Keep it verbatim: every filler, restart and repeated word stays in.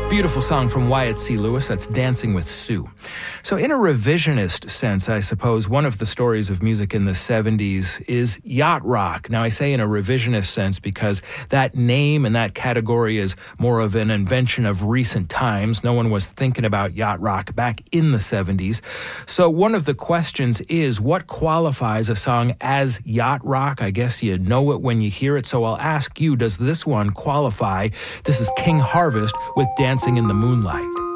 Beautiful song from Wyatt C. Lewis. That's Dancing with Sue. So in a revisionist sense, I suppose, one of the stories of music in the seventies is yacht rock. Now, I say in a revisionist sense because that name and that category is more of an invention of recent times. No one was thinking about yacht rock back in the seventies. So one of the questions is, what qualifies a song as yacht rock? I guess you know it when you hear it. So I'll ask you, does this one qualify? This is King Harvest with Dancing in the Moonlight.